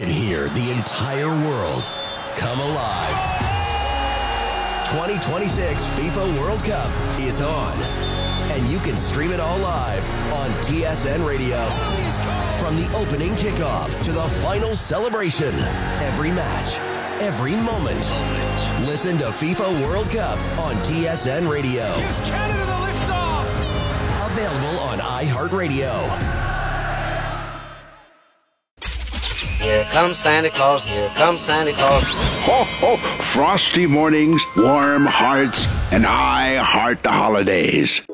And hear the entire world come alive. 2026 FIFA World Cup is on. And you can stream it all live on TSN Radio. From the opening kickoff to the final celebration, every match, every moment. Listen to FIFA World Cup on TSN Radio. Gives Canada the liftoff. Available on iHeartRadio. Here comes Santa Claus, here comes Santa Claus. Ho, ho, frosty mornings, warm hearts, and I heart the holidays.